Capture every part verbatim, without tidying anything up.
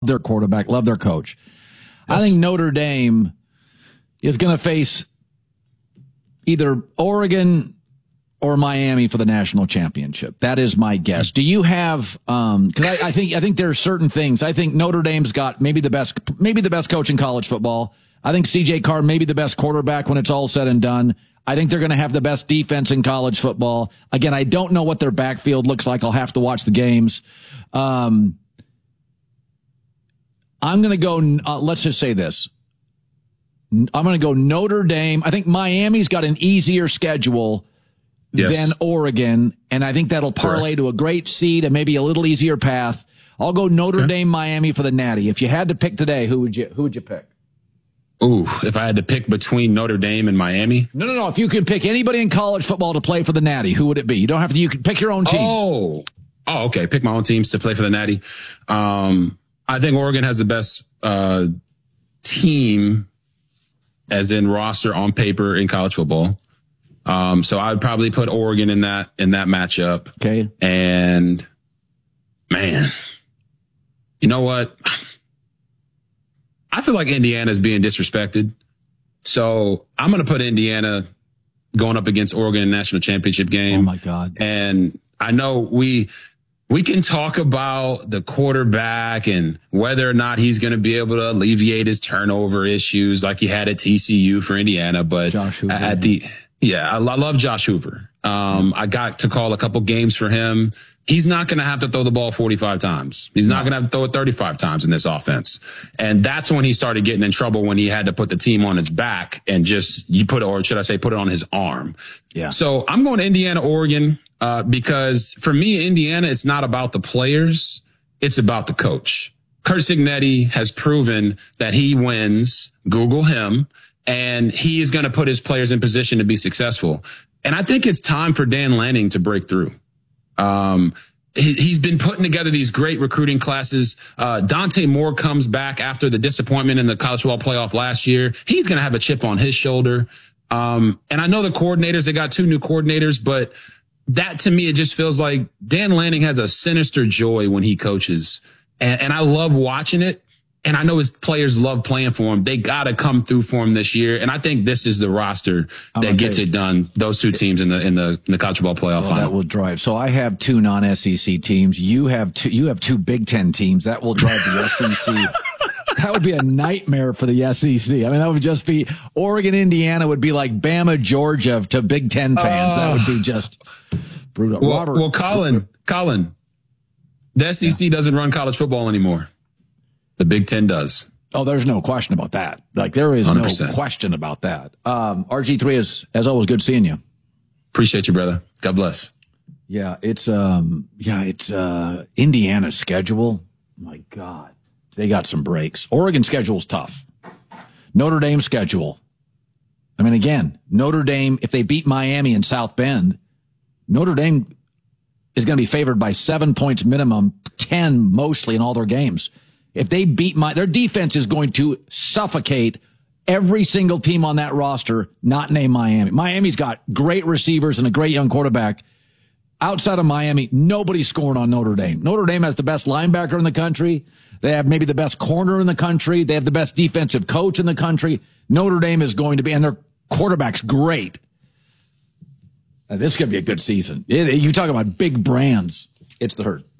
their quarterback, love their coach. Yes. I think Notre Dame is going to face either Oregon or Miami for the national championship. That is my guess. Do you have, um, cause I, I think, I think there are certain things. I think Notre Dame's got maybe the best, maybe the best coach in college football. I think C J Carr may be the best quarterback when it's all said and done. I think they're going to have the best defense in college football. Again, I don't know what their backfield looks like. I'll have to watch the games. Um, I'm going to go, uh, let's just say this. I'm going to go Notre Dame. I think Miami's got an easier schedule Yes. than Oregon, and I think that'll parlay Correct. to a great seed and maybe a little easier path. I'll go Notre okay. Dame, Miami for the Natty. If you had to pick today, who would you who would you pick? Ooh, if I had to pick between Notre Dame and Miami? No, no, no. If you could pick anybody in college football to play for the Natty, who would it be? You don't have to. You can pick your own teams. Oh, oh, okay. Pick my own teams to play for the Natty. Um, I think Oregon has the best uh, team, as in roster on paper in college football. Um, so I would probably put Oregon in that, in that matchup. Okay. And man, you know what? I feel like Indiana is being disrespected. So I'm going to put Indiana going up against Oregon in the national championship game. Oh my God. And I know we, we can talk about the quarterback and whether or not he's going to be able to alleviate his turnover issues like he had at T C U for Indiana. But Josh Hoover, at the, Yeah, I love Josh Hoover. Um, I got to call a couple games for him. He's not going to have to throw the ball forty-five times. He's not no. going to have to throw it thirty-five times in this offense. And that's when he started getting in trouble, when he had to put the team on its back and just, you put it, or should I say, put it on his arm. Yeah. So I'm going to Indiana, Oregon, uh, because for me, Indiana, it's not about the players. It's about the coach. Curt Cignetti has proven that he wins. Google him. And he is going to put his players in position to be successful. And I think it's time for Dan Lanning to break through. Um, he, he's been putting together these great recruiting classes. Uh, Dante Moore comes back after the disappointment in the college football playoff last year. He's going to have a chip on his shoulder. Um, and I know the coordinators, they got two new coordinators, but that to me, it just feels like Dan Lanning has a sinister joy when he coaches. And, and I love watching it. And I know his players love playing for him. They got to come through for him this year. And I think this is the roster that gets it done. Those two teams in the, in the, in the college football playoff well, final. That will drive. So I have two non-S E C teams. You have two, you have two Big Ten teams. That will drive the S E C. That would be a nightmare for the S E C. I mean, that would just be Oregon, Indiana would be like Bama, Georgia to Big Ten fans. Uh, that would be just brutal. Well, Robert, well Colin, Colin, the S E C yeah. doesn't run college football anymore. The Big Ten does. Oh, there's no question about that. Like, there is one hundred percent. No question about that. Um, R G three is, as always, good seeing you. Appreciate you, brother. God bless. Yeah, it's, um, yeah, it's, uh, Indiana's schedule. My God. They got some breaks. Oregon schedule's tough. Notre Dame schedule. I mean, again, Notre Dame, if they beat Miami in South Bend, Notre Dame is going to be favored by seven points minimum, ten mostly in all their games. If they beat my, their defense is going to suffocate every single team on that roster, not named Miami. Miami's got great receivers and a great young quarterback. Outside of Miami, nobody's scoring on Notre Dame. Notre Dame has the best linebacker in the country. They have maybe the best corner in the country. They have the best defensive coach in the country. Notre Dame is going to be, and their quarterback's great. Uh, this could be a good season. It, you talk about big brands. It's the Herd.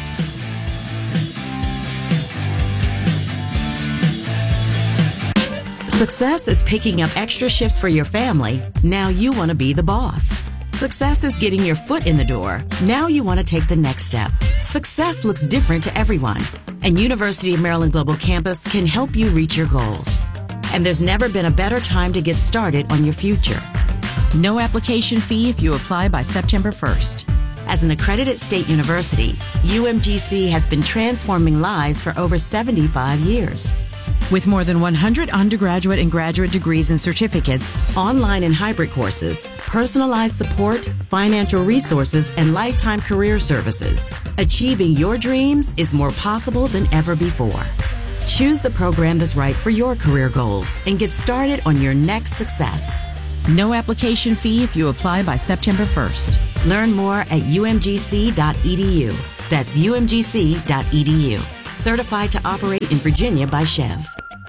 Success is picking up extra shifts for your family. Now you want to be the boss. Success is getting your foot in the door. Now you want to take the next step. Success looks different to everyone, and University of Maryland Global Campus can help you reach your goals. And there's never been a better time to get started on your future. No application fee if you apply by September first. As an accredited state university, U M G C has been transforming lives for over seventy-five years. With more than one hundred undergraduate and graduate degrees and certificates, online and hybrid courses, personalized support, financial resources, and lifetime career services, achieving your dreams is more possible than ever before. Choose the program that's right for your career goals and get started on your next success. No application fee if you apply by September first. Learn more at U M G C dot E D U. That's U M G C dot E D U. Certified to operate in Virginia by Chev.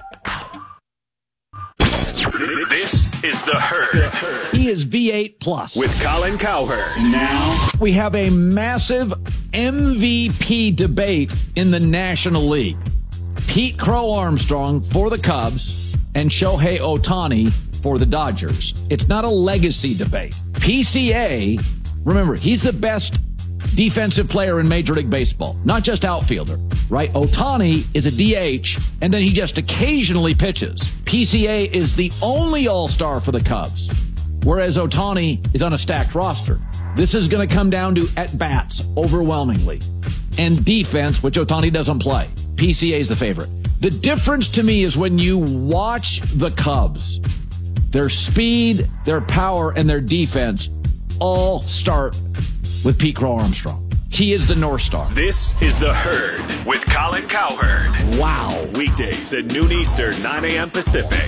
This is The Herd. He is V eight plus. With Colin Cowherd. Now, we have a massive M V P debate in the National League. Pete Crow Armstrong for the Cubs and Shohei Ohtani for the Dodgers. It's not a legacy debate. P C A, remember, he's the best defensive player in Major League Baseball, not just outfielder, right? Ohtani is a D H, and then he just occasionally pitches. P C A is the only all-star for the Cubs, whereas Ohtani is on a stacked roster. This is going to come down to at-bats overwhelmingly, and defense, which Ohtani doesn't play. P C A is the favorite. The difference to me is when you watch the Cubs, their speed, their power, and their defense all start with Pete Crow Armstrong. He is the North Star. This is The Herd with Colin Cowherd. Wow. Weekdays at noon Eastern, nine a.m. Pacific.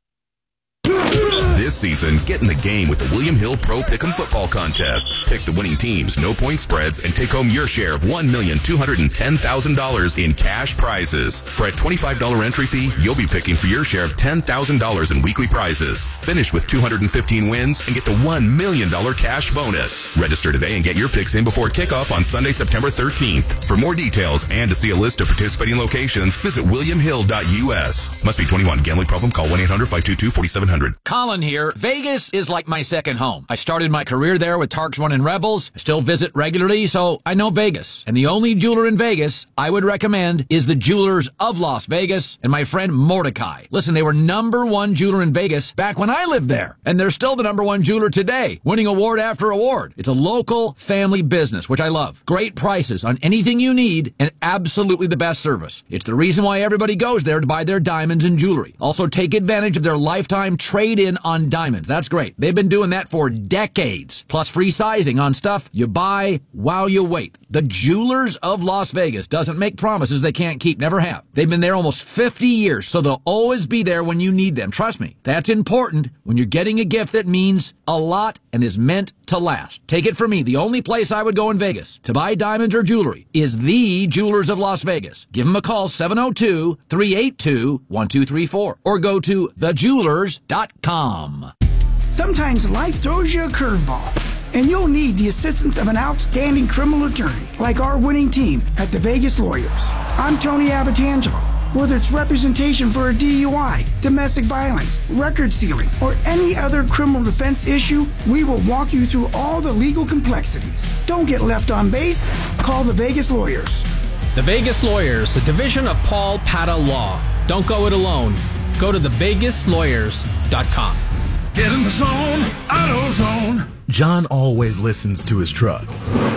This season, get in the game with the William Hill Pro Pick'em Football Contest. Pick the winning teams, no point spreads, and take home your share of one million two hundred ten thousand dollars in cash prizes. For a twenty-five dollars entry fee, you'll be picking for your share of ten thousand dollars in weekly prizes. Finish with two hundred fifteen wins and get the one million dollars cash bonus. Register today and get your picks in before kickoff on Sunday, September thirteenth. For more details and to see a list of participating locations, visit william hill dot u s. Must be twenty-one. Gambling problem? Call one eight hundred five two two four seven zero zero. Colin here. Vegas is like my second home. I started my career there with Tarks One and Rebels. I still visit regularly, so I know Vegas. And the only jeweler in Vegas I would recommend is the Jewelers of Las Vegas and my friend Mordecai. Listen, they were number one jeweler in Vegas back when I lived there. And they're still the number one jeweler today, winning award after award. It's a local family business, which I love. Great prices on anything you need and absolutely the best service. It's the reason why everybody goes there to buy their diamonds and jewelry. Also, take advantage of their lifetime trade-in on diamonds. That's great. They've been doing that for decades. Plus free sizing on stuff you buy while you wait. The Jewelers of Las Vegas doesn't make promises they can't keep. Never have. They've been there almost fifty years, so they'll always be there when you need them. Trust me. That's important when you're getting a gift that means a lot and is meant to last. Take it from me. The only place I would go in Vegas to buy diamonds or jewelry is the Jewelers of Las Vegas. Give them a call, seven oh two, three eight two, one two three four, or go to the jewelers dot com. Sometimes life throws you a curveball, and you'll need the assistance of an outstanding criminal attorney like our winning team at the Vegas Lawyers. I'm Tony Abatangelo. Whether it's representation for a D U I, domestic violence, record sealing, or any other criminal defense issue, we will walk you through all the legal complexities. Don't get left on base. Call the Vegas Lawyers. The Vegas Lawyers, a division of Paul Pata Law. Don't go it alone. Go to the vegas lawyers dot com. Get in the zone, AutoZone. John always listens to his truck.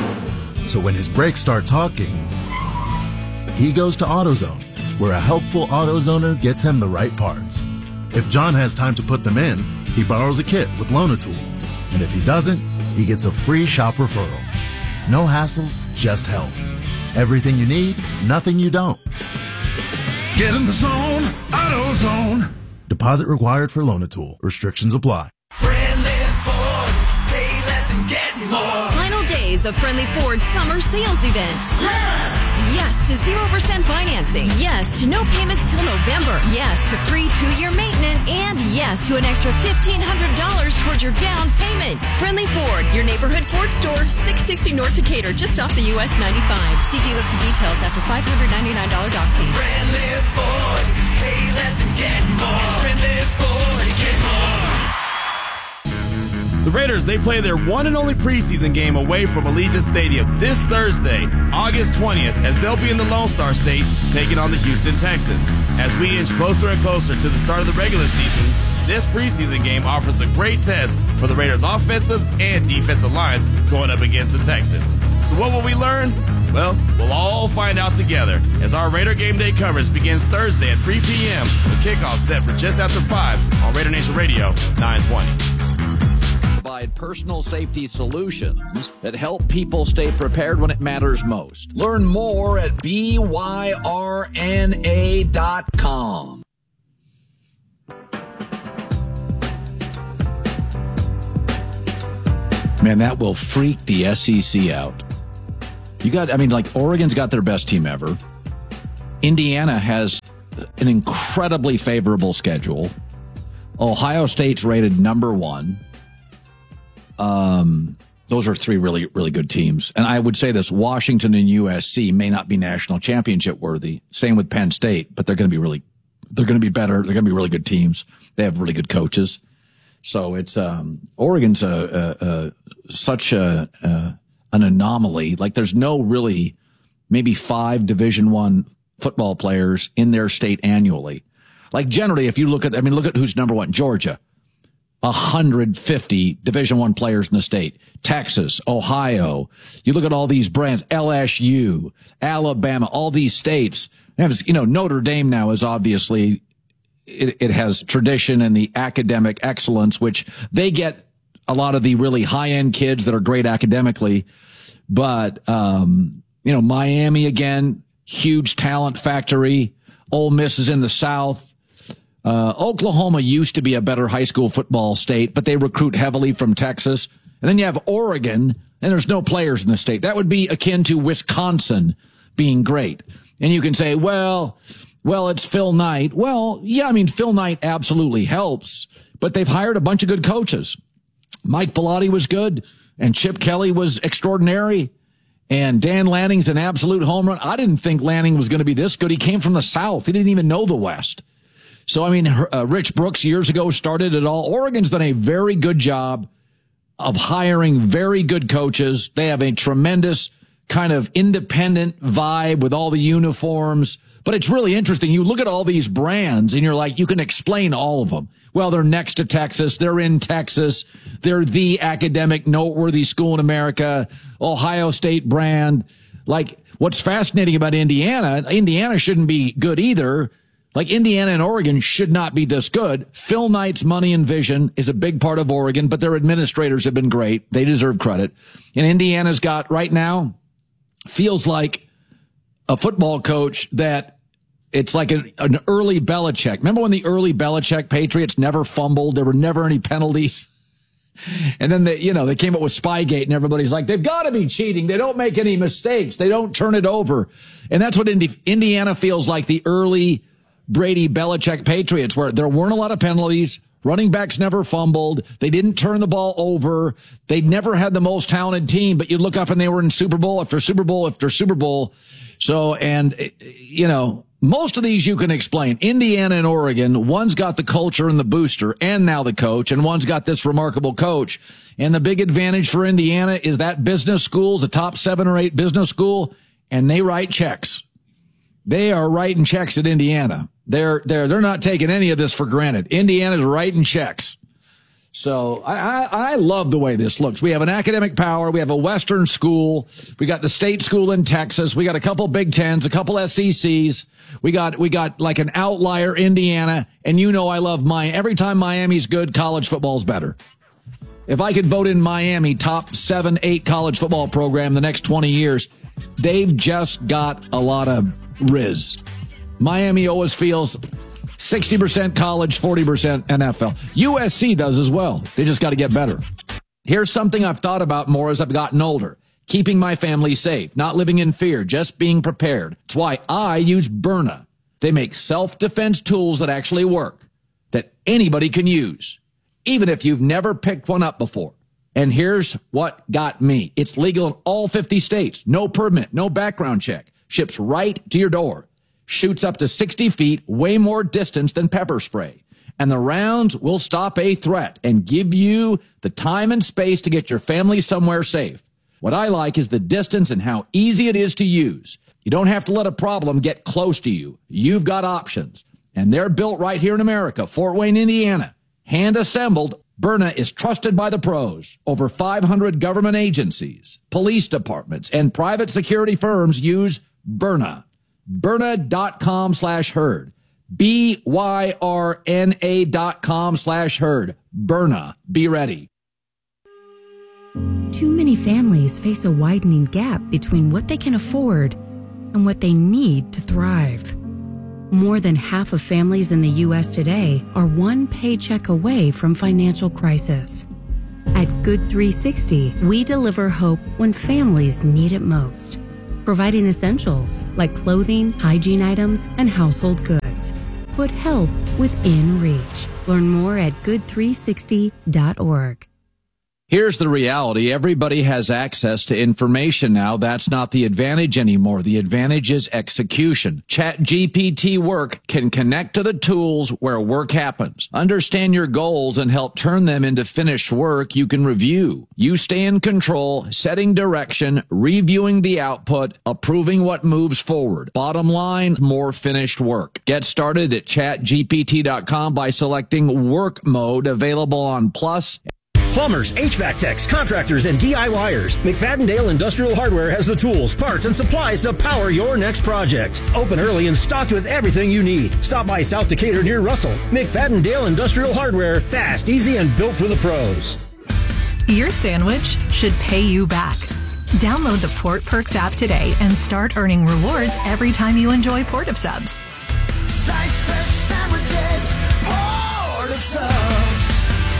So when his brakes start talking, he goes to AutoZone, where a helpful AutoZoner gets him the right parts. If John has time to put them in, he borrows a kit with Loan-A-Tool. And if he doesn't, he gets a free shop referral. No hassles, just help. Everything you need, nothing you don't. Get in the zone, AutoZone. Deposit required for Loan-A-Tool. Restrictions apply. Friendly Ford, pay less and get more. Final days of Friendly Ford's summer sales event. Yes! Yes to zero percent financing. Yes to no payments till November. Yes to free two-year maintenance. And yes to an extra fifteen hundred dollars towards your down payment. Friendly Ford, your neighborhood Ford store, six sixty North Decatur, just off the U S ninety-five. See dealer for details after five hundred ninety-nine dollars dock fee. Friendly Ford, pay less and get more. Friendly Ford, get more. The Raiders, they play their one and only preseason game away from Allegiant Stadium this Thursday, August twentieth, as they'll be in the Lone Star State taking on the Houston Texans. As we inch closer and closer to the start of the regular season, this preseason game offers a great test for the Raiders' offensive and defensive lines going up against the Texans. So what will we learn? Well, we'll all find out together as our Raider Game Day coverage begins Thursday at three p.m. with kickoff set for just after five on Raider Nation Radio nine twenty. Provide personal safety solutions that help people stay prepared when it matters most. Learn more at B Y R N A dot com. Man, that will freak the S E C out. You got, I mean, like Oregon's got their best team ever. Indiana has an incredibly favorable schedule. Ohio State's rated number one. Um, those are three really, really good teams. And I would say this, Washington and U S C may not be national championship worthy. Same with Penn State, but they're going to be really, they're going to be better. They're going to be really good teams. They have really good coaches. So it's, um, Oregon's a, a, a such a, a, an anomaly. Like there's no really, maybe five Division One football players in their state annually. Like generally, if you look at, I mean, look at who's number one, Georgia. one hundred fifty Division One players in the state. Texas, Ohio. You look at all these brands, L S U, Alabama, all these states. You know, Notre Dame now is obviously, it, it has tradition and the academic excellence, which they get a lot of the really high-end kids that are great academically. But, um, you know, Miami again, huge talent factory. Ole Miss is in the South. Uh, Oklahoma used to be a better high school football state, but they recruit heavily from Texas. And then you have Oregon, and there's no players in the state. That would be akin to Wisconsin being great. And you can say, well, well, it's Phil Knight. Well, yeah, I mean, Phil Knight absolutely helps, but they've hired a bunch of good coaches. Mike Bellotti was good, and Chip Kelly was extraordinary, and Dan Lanning's an absolute home run. I didn't think Lanning was going to be this good. He came from the South. He didn't even know the West. So, I mean, uh, Rich Brooks years ago started it all. Oregon's done a very good job of hiring very good coaches. They have a tremendous kind of independent vibe with all the uniforms. But it's really interesting. You look at all these brands and you're like, you can explain all of them. Well, they're next to Texas. They're in Texas. They're the academic noteworthy school in America. Ohio State brand. Like, what's fascinating about Indiana, Indiana shouldn't be good either. Like, Indiana and Oregon should not be this good. Phil Knight's money and vision is a big part of Oregon, but their administrators have been great. They deserve credit. And Indiana's got, right now, feels like a football coach that it's like an, an early Belichick. Remember when the early Belichick Patriots never fumbled? There were never any penalties. And then, they, you know, they came up with Spygate, and everybody's like, they've got to be cheating. They don't make any mistakes. They don't turn it over. And that's what Indi- Indiana feels like, the early Brady Belichick Patriots, where there weren't a lot of penalties. Running backs never fumbled. They didn't turn the ball over. They never had the most talented team, but you look up and they were in Super Bowl after Super Bowl after Super Bowl. So, and, you know, most of these you can explain. Indiana and Oregon, one's got the culture and the booster and now the coach, and one's got this remarkable coach. And the big advantage for Indiana is that business school is a top seven or eight business school, and they write checks. They are writing checks at Indiana. They're, they're, they're not taking any of this for granted. Indiana's writing checks. So I, I, I love the way this looks. We have an academic power. We have a Western school. We got the state school in Texas. We got a couple Big Tens, a couple S E Cs. We got, we got like an outlier Indiana. And you know, I love Miami. Every time Miami's good, college football's better. If I could vote in Miami top seven, eight college football program the next twenty years, they've just got a lot of riz. Miami always feels sixty percent college, forty percent N F L. U S C does as well. They just got to get better. Here's something I've thought about more as I've gotten older. Keeping my family safe, not living in fear, just being prepared. It's why I use Byrna. They make self-defense tools that actually work, that anybody can use, even if you've never picked one up before. And here's what got me. It's legal in all fifty states. No permit, no background check. Ships right to your door. Shoots up to sixty feet, way more distance than pepper spray. And the rounds will stop a threat and give you the time and space to get your family somewhere safe. What I like is the distance and how easy it is to use. You don't have to let a problem get close to you. You've got options. And they're built right here in America, Fort Wayne, Indiana. Hand assembled. Byrna is trusted by the pros. Over five hundred government agencies, police departments, and private security firms use Byrna. Byrna.com slash herd. B Y R N A dot com slash herd. Byrna. Be ready. Too many families face a widening gap between what they can afford and what they need to thrive. More than half of families in the U S today are one paycheck away from financial crisis. At Good three sixty, we deliver hope when families need it most. providing essentials like clothing, hygiene items, and household goods. Put help within reach. Learn more at good three sixty dot org. Here's the reality. Everybody has access to information now. That's not the advantage anymore. The advantage is execution. ChatGPT Work can connect to the tools where work happens. Understand your goals and help turn them into finished work you can review. You stay in control, setting direction, reviewing the output, approving what moves forward. Bottom line, more finished work. Get started at chat G P T dot com by selecting Work Mode, available on Plus. Plumbers, H V A C techs, contractors, and DIYers. McFadden-Dale Industrial Hardware has the tools, parts, and supplies to power your next project. Open early and stocked with everything you need. Stop by South Decatur near Russell. McFadden-Dale Industrial Hardware. Fast, easy, and built for the pros. Your sandwich should pay you back. Download the Port Perks app today and start earning rewards every time you enjoy Port of Subs. Slice fresh sandwiches, Port of Subs.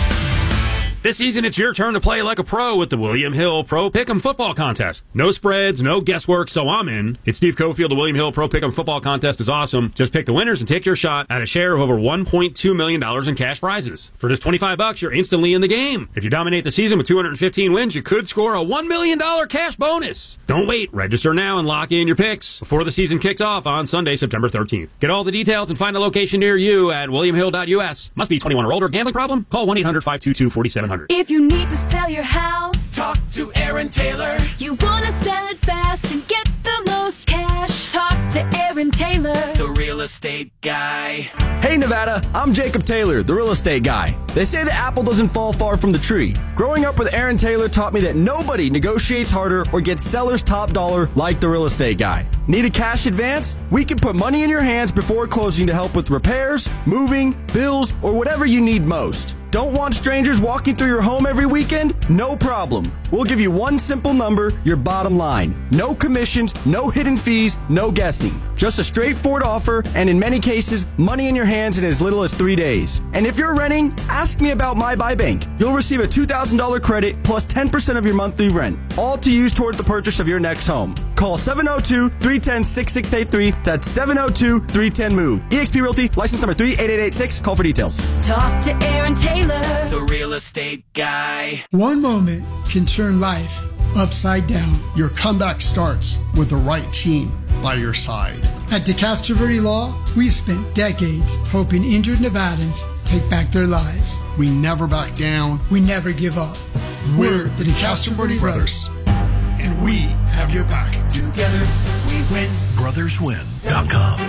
This season, it's your turn to play like a pro with the William Hill Pro Pick'em Football Contest. No spreads, no guesswork, so I'm in. It's Steve Cofield. The William Hill Pro Pick'em Football Contest is awesome. Just pick the winners and take your shot at a share of over one point two million dollars in cash prizes. For just twenty-five bucks, you're instantly in the game. If you dominate the season with two hundred fifteen wins, you could score a one million dollars cash bonus. Don't wait. Register now and lock in your picks before the season kicks off on Sunday, September thirteenth. Get all the details and find a location near you at william hill dot U S. Must be twenty-one or older. Gambling problem? Call one eight hundred five two two four seven zero zero. If you need to sell your house, talk to Aaron Taylor. You want to sell it fast and get the most cash, talk to Aaron Taylor, the real estate guy. Hey Nevada, I'm Jacob Taylor, the real estate guy. They say the apple doesn't fall far from the tree. Growing up with Aaron Taylor taught me that nobody negotiates harder or gets seller's top dollar like the real estate guy. Need a cash advance? We can put money in your hands before closing to help with repairs, moving, bills, or whatever you need most. Don't want strangers walking through your home every weekend? No problem. We'll give you one simple number, your bottom line. No commissions, no hidden fees, no guessing. Just a straightforward offer, and in many cases, money in your hands in as little as three days. And if you're renting, ask me about My Buy Bank. You'll receive a two thousand dollars credit plus ten percent of your monthly rent, all to use towards the purchase of your next home. Call seven oh two, three one oh, six six eight three. That's seven oh two, three one oh, MOVE. eXp Realty, license number three eight eight eight six. Call for details. Talk to Aaron Taylor, the real estate guy. One moment can turn life upside down. Your comeback starts with the right team by your side. At DeCastro Verde Law, we've spent decades helping injured Nevadans take back their lives. We never back down. We never give up. We're the DeCastro Verde Brothers, and we have your back. Together, we win. brothers win dot com.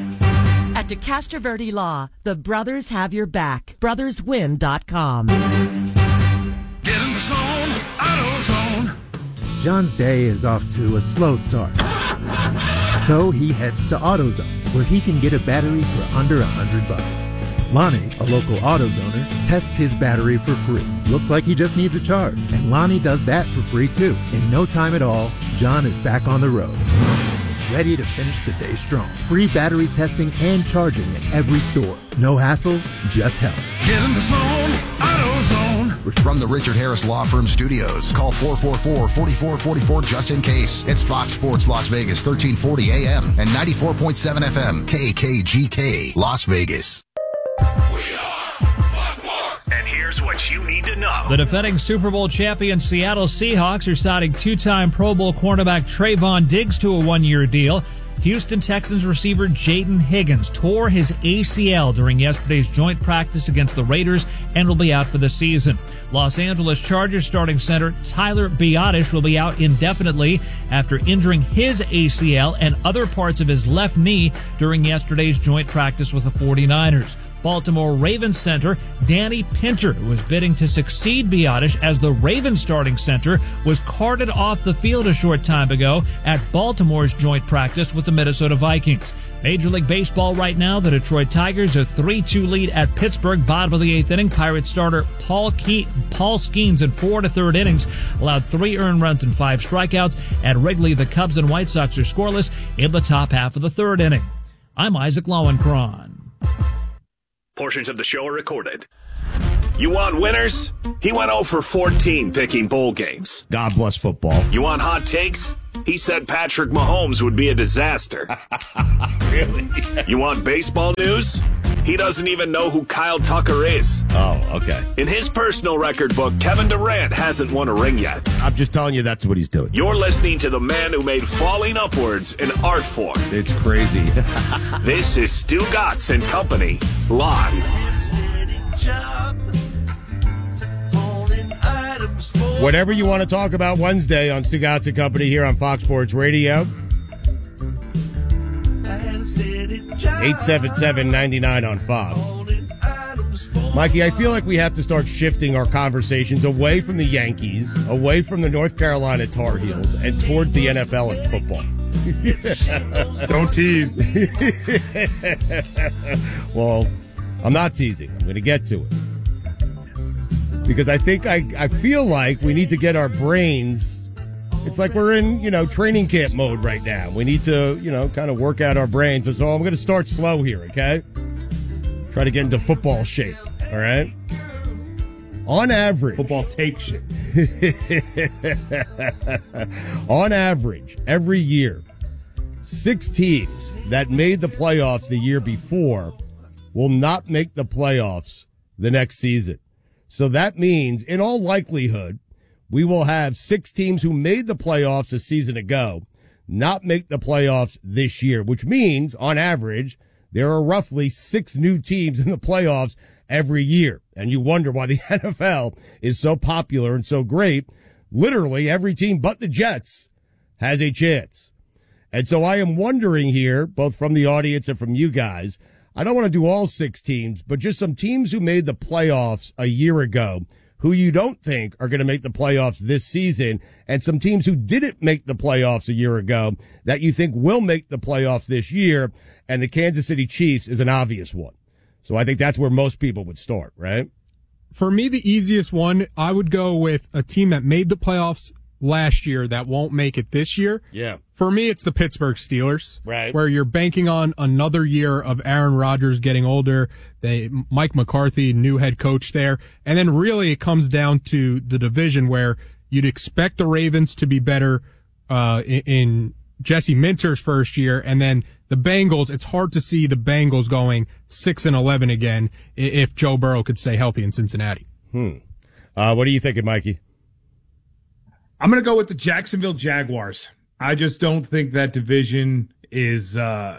At DeCastro Verde Law, the brothers have your back. brothers win dot com. Get in the zone, AutoZone. John's day is off to a slow start. So he heads to AutoZone, where he can get a battery for under a hundred bucks. Lonnie, a local AutoZoner, tests his battery for free. Looks like he just needs a charge, and Lonnie does that for free too. In no time at all, John is back on the road, ready to finish the day strong. Free battery testing and charging at every store. No hassles, just help. Get in the zone, AutoZone. From the Richard Harris Law Firm Studios, call four four four, four four four four just in case. It's Fox Sports Las Vegas, thirteen forty A M and ninety-four point seven F M, K K G K, Las Vegas. And here's what you need to know. The defending Super Bowl champion Seattle Seahawks are signing two-time Pro Bowl cornerback Trayvon Diggs to a one-year deal. Houston Texans receiver Jaden Higgins tore his A C L during yesterday's joint practice against the Raiders and will be out for the season. Los Angeles Chargers starting center Tyler Biadasz will be out indefinitely after injuring his A C L and other parts of his left knee during yesterday's joint practice with the forty-niners. Baltimore Ravens center Danny Pinter, who was bidding to succeed Biadasz as the Ravens starting center, was carted off the field a short time ago at Baltimore's joint practice with the Minnesota Vikings. Major League Baseball right now, the Detroit Tigers a three two lead at Pittsburgh, bottom of the eighth inning. Pirates starter Paul Ke- Paul Skeens in four to third innings allowed three earned runs and five strikeouts. At Wrigley, the Cubs and White Sox are scoreless in the top half of the third inning. I'm Isaac Lowenkron. Portions of the show are recorded. You want winners? He went oh for fourteen picking bowl games. God bless football. You want hot takes? He said Patrick Mahomes would be a disaster. Really? You want baseball news? He doesn't even know who Kyle Tucker is. Oh, okay. In his personal record book, Kevin Durant hasn't won a ring yet. I'm just telling you that's what he's doing. You're listening to the man who made falling upwards an art form. It's crazy. This is Stu Gatz and Company, live. Whatever you want to talk about Wednesday on Stu Gatz and Company here on Fox Sports Radio. eight seven seven, nine nine on Fox. Mikey, I feel like we have to start shifting our conversations away from the Yankees, away from the North Carolina Tar Heels, and towards the N F L and football. Don't tease. Well, I'm not teasing. I'm going to get to it. Because I think I, I feel like we need to get our brains... It's like we're in, you know, training camp mode right now. We need to, you know, kind of work out our brains. And so I'm going to start slow here, okay? Try to get into football shape, all right? On average. Football take shape. On average, every year, six teams that made the playoffs the year before will not make the playoffs the next season. So that means, in all likelihood, we will have six teams who made the playoffs a season ago not make the playoffs this year, which means, on average, there are roughly six new teams in the playoffs every year. And you wonder why the N F L is so popular and so great. Literally, every team but the Jets has a chance. And so I am wondering here, both from the audience and from you guys, I don't want to do all six teams, but just some teams who made the playoffs a year ago who you don't think are going to make the playoffs this season, and some teams who didn't make the playoffs a year ago that you think will make the playoffs this year, and the Kansas City Chiefs is an obvious one. So I think that's where most people would start, right? For me, the easiest one, I would go with a team that made the playoffs last year that won't make it this year. Yeah. For me, it's the Pittsburgh Steelers. Right. Where you're banking on another year of Aaron Rodgers getting older. They, Mike McCarthy, new head coach there. And then really it comes down to the division where you'd expect the Ravens to be better, uh, in, in Jesse Minter's first year. And then the Bengals, it's hard to see the Bengals going six and eleven again if Joe Burrow could stay healthy in Cincinnati. Hmm. Uh, what are you thinking, Mikey? I'm going to go with the Jacksonville Jaguars. I just don't think that division is uh,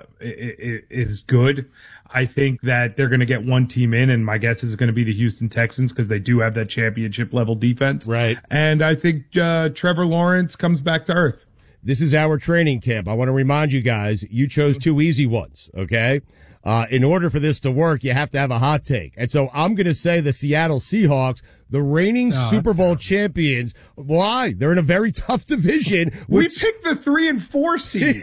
is good. I think that they're going to get one team in, and my guess is going to be the Houston Texans because they do have that championship level defense. Right. And I think uh, Trevor Lawrence comes back to earth. This is our training camp. I want to remind you guys, you chose two easy ones, okay? Uh, in order for this to work, you have to have a hot take. And so I'm going to say the Seattle Seahawks, the reigning oh, Super Bowl champions. Why? They're in a very tough division. Which... We picked the three and four seed.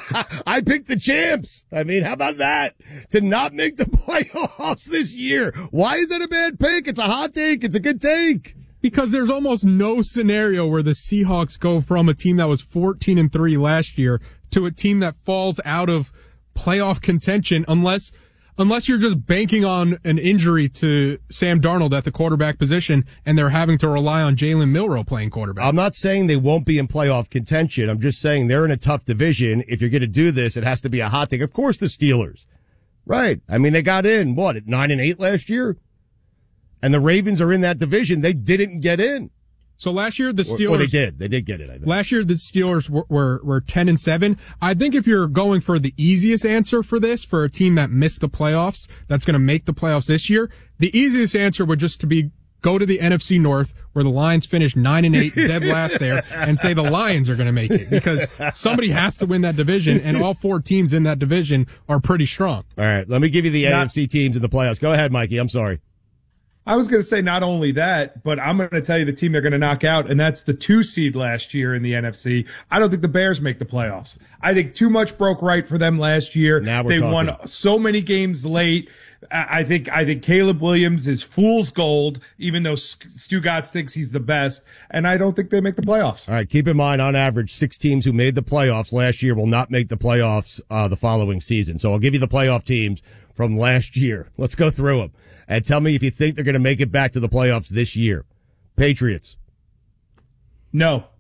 I picked the champs. I mean, how about that? To not make the playoffs this year. Why is that a bad pick? It's a hot take. It's a good take. Because there's almost no scenario where the Seahawks go from a team that was fourteen and three last year to a team that falls out of playoff contention unless unless you're just banking on an injury to Sam Darnold at the quarterback position and they're having to rely on Jalen Milroe playing quarterback. I'm not saying they won't be in playoff contention. I'm just saying they're in a tough division. If you're going to do this, it has to be a hot take. Of course the Steelers. Right. I mean, they got in, what, at nine and eight last year? And the Ravens are in that division. They didn't get in. So last year, the Steelers... Or, or they did. They did get it, I think. Last year, the Steelers were, were, were ten and seven. I think if you're going for the easiest answer for this, for a team that missed the playoffs, that's going to make the playoffs this year, the easiest answer would just to be go to the N F C North, where the Lions finished nine and eight, dead last there, and say the Lions are going to make it. Because somebody has to win that division, and all four teams in that division are pretty strong. All right, let me give you the Not- N F C teams in the playoffs. Go ahead, Mikey. I'm sorry. I was going to say not only that, but I'm going to tell you the team they're going to knock out, and that's the two seed last year in the N F C. I don't think the Bears make the playoffs. I think too much broke right for them last year. Now we're they talking. won so many games late. I think I think Caleb Williams is fool's gold, even though Stu Gatz thinks he's the best, and I don't think they make the playoffs. All right, keep in mind, on average, six teams who made the playoffs last year will not make the playoffs uh, the following season. So I'll give you the playoff teams from last year. Let's go through them. And tell me if you think they're going to make it back to the playoffs this year. Patriots. No.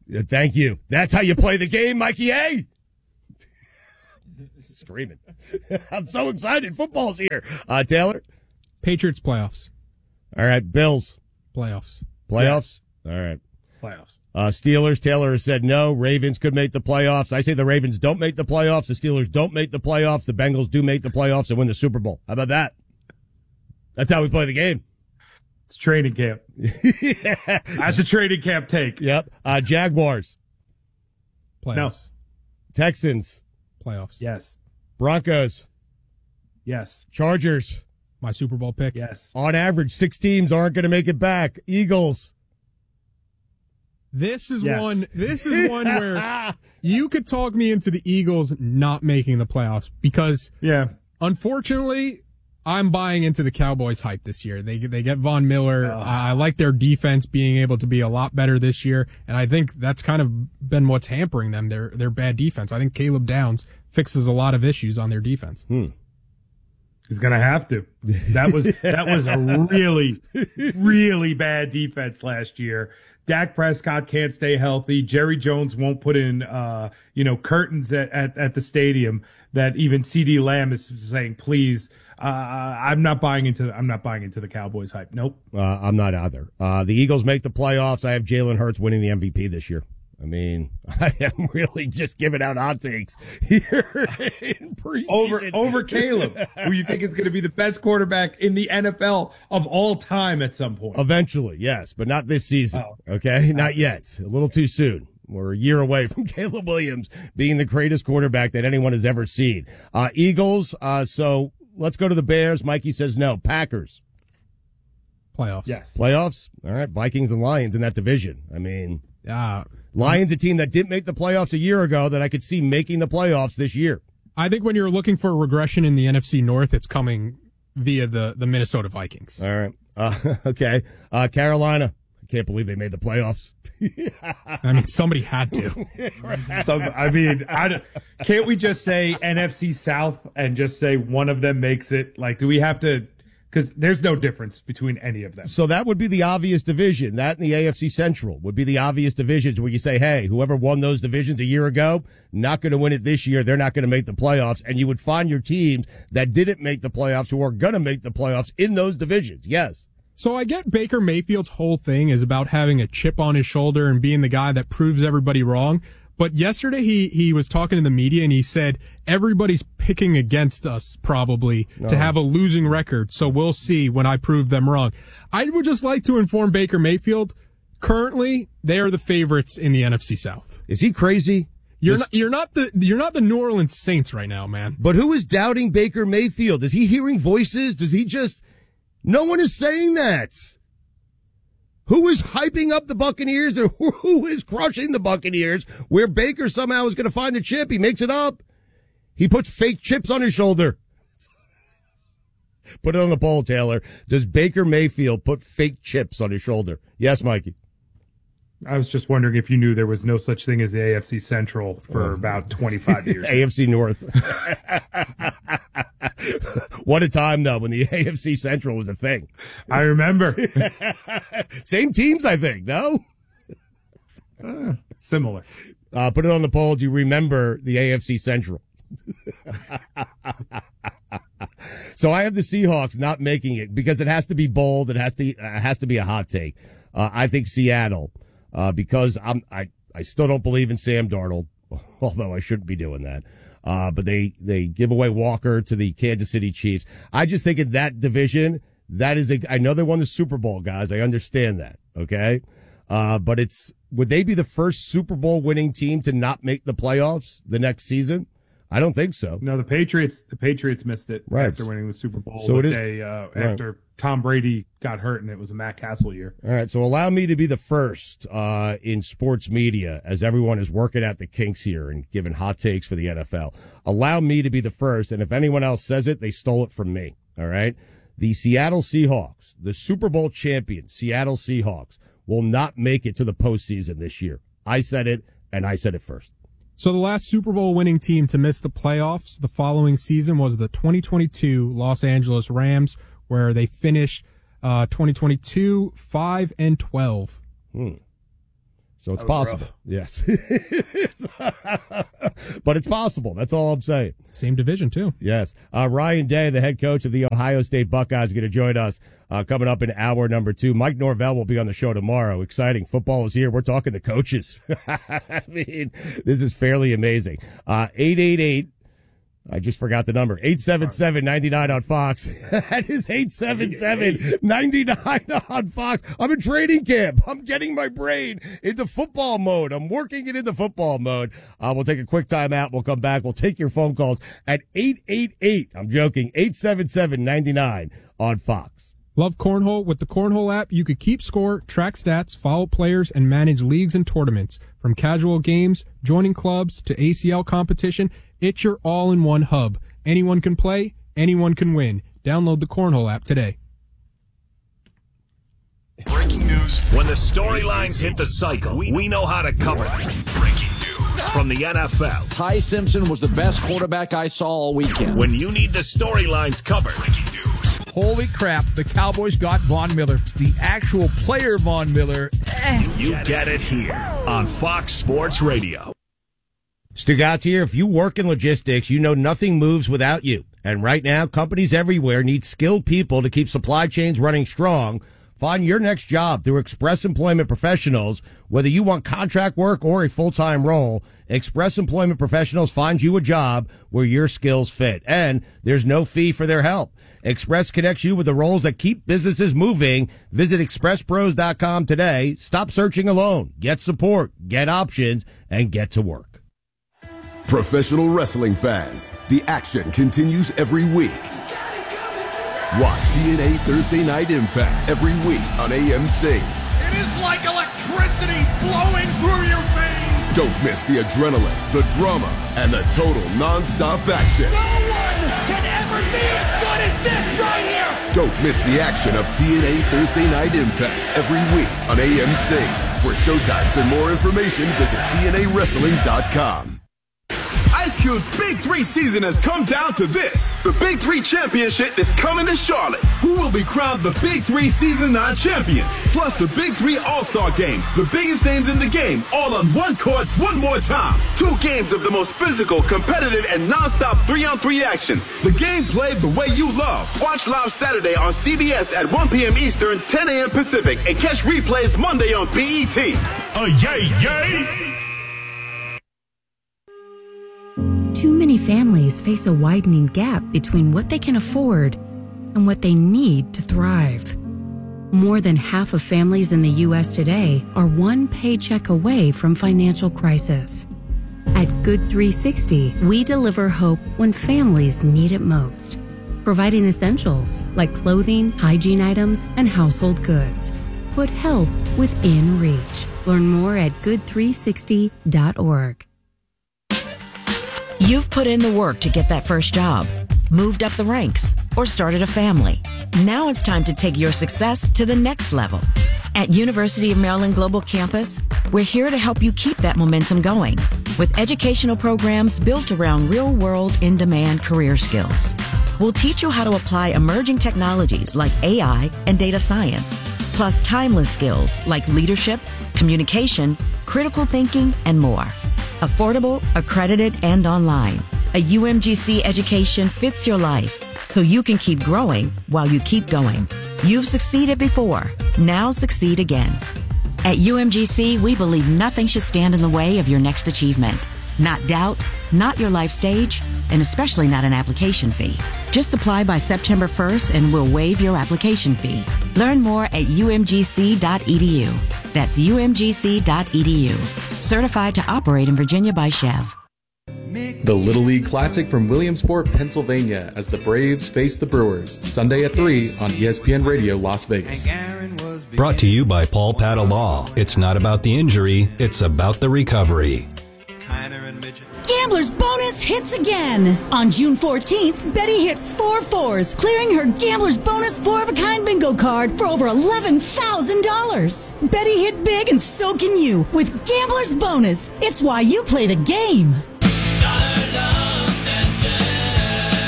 Uh, Thank you. That's how you play the game, Mikey A. Screaming. I'm so excited. Football's here. Uh, Taylor? Patriots playoffs. All right. Bills. Playoffs. Playoffs? Yes. All right. Playoffs. Uh, Steelers, Taylor has said no. Ravens could make the playoffs. I say the Ravens don't make the playoffs. The Steelers don't make the playoffs. The Bengals do make the playoffs and win the Super Bowl. How about that? That's how we play the game. It's training camp. Yeah. That's a training camp take. Yep. Uh, Jaguars. Playoffs. No. Texans. Playoffs. Yes. Broncos. Yes. Chargers. My Super Bowl pick. Yes. On average, six teams aren't going to make it back. Eagles. This is Yes. one. This is one where you could talk me into the Eagles not making the playoffs because, yeah, unfortunately, I'm buying into the Cowboys hype this year. They they get Von Miller. Oh. I, I like their defense being able to be a lot better this year, and I think that's kind of been what's hampering them. Their their bad defense. I think Caleb Downs fixes a lot of issues on their defense. Hmm. He's gonna have to. That was that was a really, really bad defense last year. Dak Prescott can't stay healthy. Jerry Jones won't put in, uh, you know, curtains at, at, at the stadium that even CeeDee Lamb is saying, please. Uh, I'm not buying into. I'm not buying into the Cowboys hype. Nope. Uh, I'm not either. Uh, the Eagles make the playoffs. I have Jalen Hurts winning the M V P this year. I mean, I am really just giving out hot takes here in preseason. Over over Caleb, who you think is going to be the best quarterback in the N F L of all time at some point. Eventually, yes, but not this season. Oh. Okay, not yet. A little too soon. We're a year away from Caleb Williams being the greatest quarterback that anyone has ever seen. Uh, Eagles, uh, so let's go to the Bears. Mikey says no. Packers. Playoffs. Yes. Playoffs? All right, Vikings and Lions in that division. I mean, uh, Lions, a team that didn't make the playoffs a year ago that I could see making the playoffs this year. I think when you're looking for a regression in the N F C North, it's coming via the, the Minnesota Vikings. All right. Uh, okay. Uh, Carolina. I can't believe they made the playoffs. I mean, somebody had to. Some, I mean, I, can't we just say N F C South and just say one of them makes it? Like, do we have to? Because there's no difference between any of them. So that would be the obvious division. That and the A F C Central would be the obvious divisions where you say, hey, whoever won those divisions a year ago, not going to win it this year. They're not going to make the playoffs. And you would find your teams that didn't make the playoffs who are going to make the playoffs in those divisions. Yes. So I get Baker Mayfield's whole thing is about having a chip on his shoulder and being the guy that proves everybody wrong. But yesterday he, he was talking to the media and he said, everybody's picking against us probably no. to have a losing record. So we'll see when I prove them wrong. I would just like to inform Baker Mayfield, currently they are the favorites in the N F C South. Is he crazy? You're Does, not, you're not the, you're not the New Orleans Saints right now, man. But who is doubting Baker Mayfield? Is he hearing voices? Does he just, no one is saying that. Who is hyping up the Buccaneers or who is crushing the Buccaneers where Baker somehow is going to find the chip? He makes it up. He puts fake chips on his shoulder. Put it on the poll, Taylor. Does Baker Mayfield put fake chips on his shoulder? Yes, Mikey. I was just wondering if you knew there was no such thing as the A F C Central for oh. about twenty-five years. A F C North. What a time, though, when the A F C Central was a thing. I remember. Same teams, I think, no? Uh, similar. Uh, put it on the poll. Do you remember the A F C Central? So I have the Seahawks not making it because it has to be bold. It has to uh, has to be a hot take. Uh, I think Seattle, uh, because I'm I, I still don't believe in Sam Darnold, although I shouldn't be doing that. Uh, but they, they give away Walker to the Kansas City Chiefs. I just think in that division, that is a, I know they won the Super Bowl, guys. I understand that. Okay. Uh, but it's, would they be the first Super Bowl winning team to not make the playoffs the next season? I don't think so. No, the Patriots, the Patriots missed it right. after winning the Super Bowl. So it is, day, uh, right. after Tom Brady got hurt and it was a Matt Castle year. All right. So allow me to be the first, uh, in sports media as everyone is working out the kinks here and giving hot takes for the N F L. Allow me to be the first. And if anyone else says it, they stole it from me. All right. The Seattle Seahawks, the Super Bowl champion Seattle Seahawks, will not make it to the postseason this year. I said it and I said it first. So the last Super Bowl winning team to miss the playoffs the following season was the twenty twenty-two Los Angeles Rams, where they finished uh, twenty twenty-two five and twelve. Hmm. So it's Oh, possible. rough. Yes. But it's possible. That's all I'm saying. Same division, too. Yes. Uh, Ryan Day, the head coach of the Ohio State Buckeyes, is going to join us uh, coming up in hour number two. Mike Norvell will be on the show tomorrow. Exciting. Football is here. We're talking to coaches. I mean, this is fairly amazing. Uh, eight eight eight. I just forgot the number. eight seven seven, nine nine on Fox. That is eight seven seven, nine nine on Fox. I'm in training camp. I'm getting my brain into football mode. I'm working it into football mode. Uh, we'll take a quick time out. We'll come back. We'll take your phone calls at eight eight eight. I'm joking. eight seven seven, nine nine on Fox. Love Cornhole? With the Cornhole app, you could keep score, track stats, follow players, and manage leagues and tournaments. From casual games, joining clubs, to A C L competition, it's your all-in-one hub. Anyone can play, anyone can win. Download the Cornhole app today. Breaking news. When the storylines hit the cycle, we know how to cover them. Breaking news from the N F L. Ty Simpson was the best quarterback I saw all weekend. When you need the storylines covered. Breaking news. Holy crap, the Cowboys got Von Miller. The actual player Von Miller. Eh. You get it here on Fox Sports Radio. Stugatz here. If you work in logistics, you know nothing moves without you. And right now, companies everywhere need skilled people to keep supply chains running strong. Find your next job through Express Employment Professionals. Whether you want contract work or a full-time role, Express Employment Professionals finds you a job where your skills fit. And there's no fee for their help. Express connects you with the roles that keep businesses moving. Visit express pros dot com today. Stop searching alone. Get support, get options, and get to work. Professional wrestling fans, the action continues every week. Watch T N A Thursday Night Impact every week on A M C. It is like electricity flowing through your veins. Don't miss the adrenaline, the drama, and the total non-stop action. No one can ever be as good as this right here. Don't miss the action of T N A Thursday Night Impact every week on A M C. For showtimes and more information, visit T N A wrestling dot com. Ice Cube's Big Three season has come down to this. The Big Three Championship is coming to Charlotte. Who will be crowned the Big Three Season nine champion? Plus the Big Three All-Star Game. The biggest names in the game, all on one court, one more time. Two games of the most physical, competitive, and non-stop three-on-three action. The game played the way you love. Watch live Saturday on C B S at one p.m. Eastern, ten a.m. Pacific, and catch replays Monday on B E T. Oh, yay, yay! Too many families face a widening gap between what they can afford and what they need to thrive. More than half of families in the U S today are one paycheck away from financial crisis. At Good three sixty, we deliver hope when families need it most, providing essentials like clothing, hygiene items, and household goods. Put help within reach. Learn more at good three sixty dot org. You've put in the work to get that first job, moved up the ranks, or started a family. Now it's time to take your success to the next level. At University of Maryland Global Campus, we're here to help you keep that momentum going with educational programs built around real-world, in-demand career skills. We'll teach you how to apply emerging technologies like A I and data science, plus timeless skills like leadership, communication, critical thinking, and more. Affordable, accredited, and online. A U M G C education fits your life, so you can keep growing while you keep going. You've succeeded before. Now succeed again. At U M G C, we believe nothing should stand in the way of your next achievement. Not doubt, not your life stage, and especially not an application fee. Just apply by September first and we'll waive your application fee. Learn more at U M G C dot E D U. That's U M G C dot E D U. Certified to operate in Virginia by Chev. The Little League Classic from Williamsport, Pennsylvania, as the Braves face the Brewers, Sunday at three on E S P N Radio Las Vegas. Brought to you by Paul Patta Law. It's not about the injury, it's about the recovery. Gambler's Bonus hits again. On June fourteenth, Betty hit four fours, clearing her Gambler's Bonus four-of-a-kind bingo card for over eleven thousand dollars. Betty hit big and so can you with Gambler's Bonus. It's why you play the game. Hey,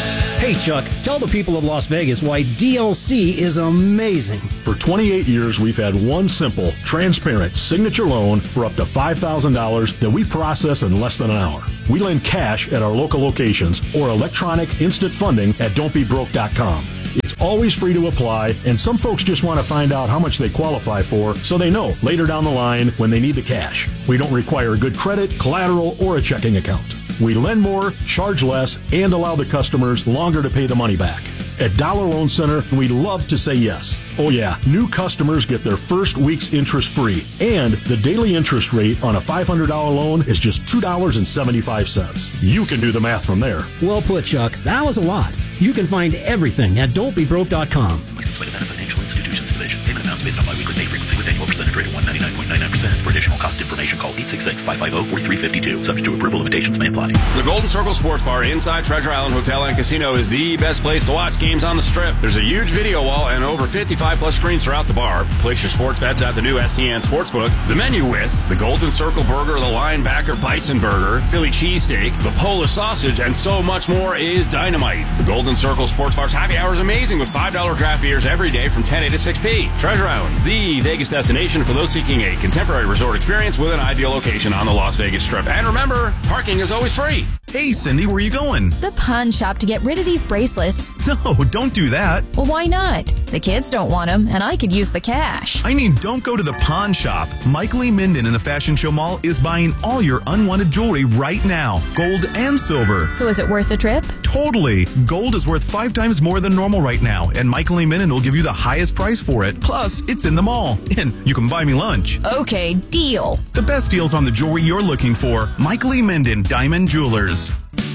Hey, Chuck, tell the people of Las Vegas why D L C is amazing. For twenty-eight years, we've had one simple, transparent signature loan for up to five thousand dollars that we process in less than an hour. We lend cash at our local locations or electronic instant funding at don't be broke dot com. It's always free to apply, and some folks just want to find out how much they qualify for so they know later down the line when they need the cash. We don't require good credit, collateral, or a checking account. We lend more, charge less, and allow the customers longer to pay the money back. At Dollar Loan Center, we love to say yes. Oh yeah, new customers get their first week's interest free, and the daily interest rate on a five hundred dollars loan is just two dollars and seventy-five cents. You can do the math from there. Well put, Chuck. That was a lot. You can find everything at don't be broke dot com. License by Nevada Financial Institutions Division. Payment amounts based on biweekly pay frequency with annual percentage rate of one ninety-nine point nine nine percent. For additional cost information, call eight six six, five five zero, four three five two. Subject to approval, limitations may apply. The Golden Circle Sports Bar inside Treasure Island Hotel and Casino is the best place to watch games on the Strip. There's a huge video wall and over fifty-five plus screens throughout the bar. Place your sports bets at the new S T N Sportsbook. The menu with the Golden Circle Burger, the Linebacker Bison Burger, Philly Cheesesteak, the Polish Sausage, and so much more is dynamite. The Golden Circle Sports Bar's happy hour is amazing with five dollar draft beers every day from ten a to six p. Treasure Island, the Vegas destination for those seeking a contemporary resort experience with an ideal location on the Las Vegas Strip. And remember, parking is always free. Hey, Cindy, where are you going? The pawn shop to get rid of these bracelets. No, don't do that. Well, why not? The kids don't want them, and I could use the cash. I mean, don't go to the pawn shop. Mike Lee Minden in the Fashion Show Mall is buying all your unwanted jewelry right now, gold and silver. So is it worth the trip? Totally. Gold is worth five times more than normal right now, and Mike Lee Minden will give you the highest price for it. Plus, it's in the mall, and you can buy me lunch. Okay, deal. The best deals on the jewelry you're looking for. Mike Lee Minden, Diamond Jewelers.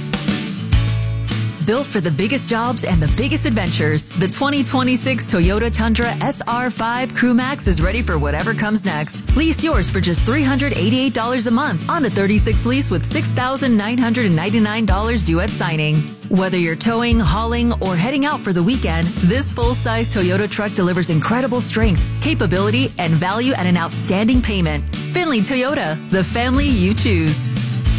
Built for the biggest jobs and the biggest adventures, the twenty twenty-six Toyota Tundra S R five Crew Max is ready for whatever comes next. Lease yours for just three hundred eighty-eight dollars a month on a thirty-six lease with six thousand nine hundred ninety-nine dollars due at signing. Whether you're towing, hauling, or heading out for the weekend, this full-size Toyota truck delivers incredible strength, capability, and value at an outstanding payment. Finley Toyota, the family you choose.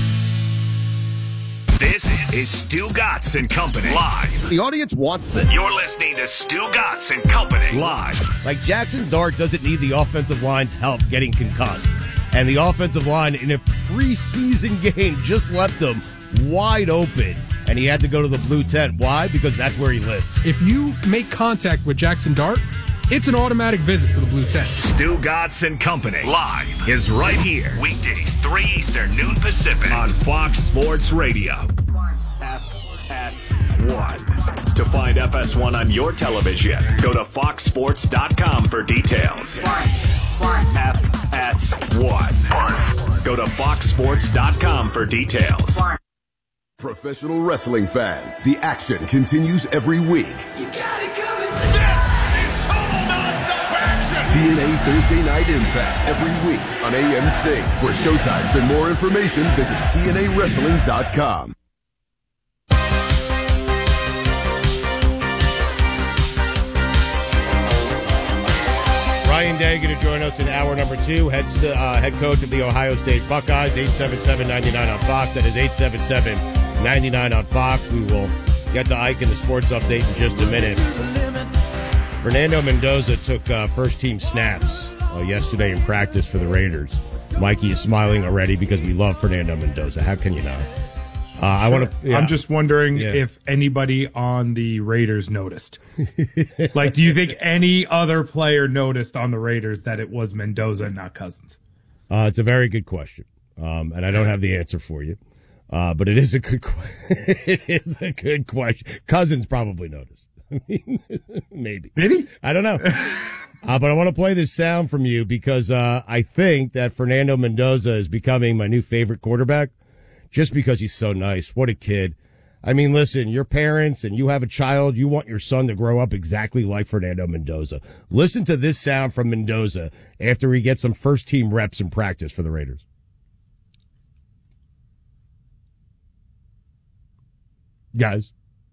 This is Stu Gatz and Company live. The audience wants this. You're listening to Stu Gatz and Company live. Like Jackson Dart doesn't need the offensive line's help getting concussed. And the offensive line in a preseason game just left him wide open. And he had to go to the blue tent. Why? Because that's where he lives. If you make contact with Jackson Dart, it's an automatic visit to the blue tent. Stu Gatz and Company live is right here. Weekdays, three Eastern, noon Pacific on Fox Sports Radio. F S one. To find F S one on your television, go to fox sports dot com for details. F S one. Go to fox sports dot com for details. Professional wrestling fans, the action continues every week. You got it coming. This is total nonstop action. T N A Thursday Night Impact every week on A M C. For showtimes and more information, visit T N A wrestling dot com. Ryan Day going to join us in hour number two, head, uh, head coach of the Ohio State Buckeyes, eight seven seven, nine nine on Fox. That is eight seven seven, nine nine on Fox. We will get to Ike in the sports update in just a minute. Fernando Mendoza took uh, first-team snaps uh, yesterday in practice for the Raiders. Mikey is smiling already because we love Fernando Mendoza. How can you not? Uh, I want to. Yeah. I'm just wondering yeah. if anybody on the Raiders noticed. Like, do you think any other player noticed on the Raiders that it was Mendoza and not Cousins? Uh, it's a very good question, um, and I don't have the answer for you. Uh, but it is a good. It is a good question. Cousins probably noticed. I mean, maybe. Did he? I don't know. Uh, but I want to play this sound from you because uh, I think that Fernando Mendoza is becoming my new favorite quarterback. Just because he's so nice. What a kid. I mean, listen, your parents and you have a child, you want your son to grow up exactly like Fernando Mendoza. Listen to this sound from Mendoza after he gets some first-team reps in practice for the Raiders. Guys.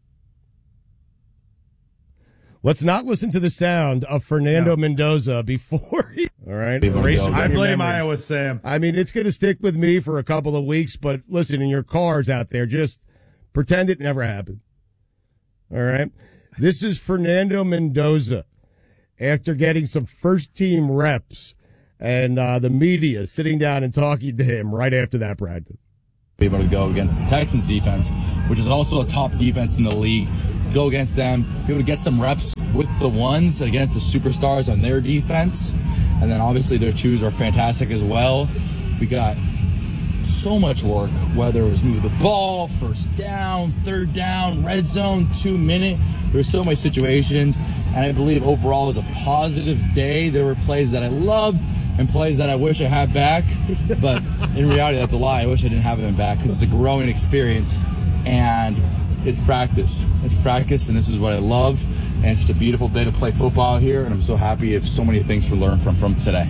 Let's not listen to the sound of Fernando no. Mendoza before he... All right? I blame Iowa Sam. I mean, it's going to stick with me for a couple of weeks, but listen, in your cars out there, just pretend it never happened. All right. This is Fernando Mendoza after getting some first-team reps and uh, the media sitting down and talking to him right after that practice. Be able to go against the Texans defense, which is also a top defense in the league. Go against them, be able to get some reps with the ones against the superstars on their defense. And then obviously their twos are fantastic as well. We got so much work, whether it was move the ball, first down, third down, red zone, two minute. There were so many situations, and I believe overall it was a positive day. There were plays that I loved and plays that I wish I had back, but in reality that's a lie. I wish I didn't have them back because it's a growing experience, and it's practice. It's practice, and this is what I love, and it's just a beautiful day to play football here, and I'm so happy if so many things to learn from from today.